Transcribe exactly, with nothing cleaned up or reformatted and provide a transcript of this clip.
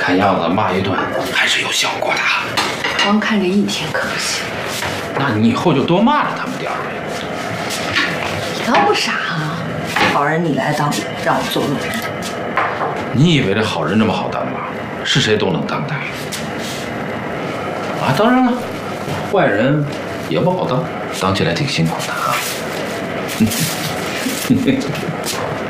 看样子骂一顿还是有效果的。 光看这一天可不行。 那你以后就多骂着他们点儿呗。 你倒不傻啊，好人你来当，让我做恶人。 你以为这好人这么好当吗？是谁都能当的。啊，当然了，坏人也不好当，当起来挺辛苦的啊。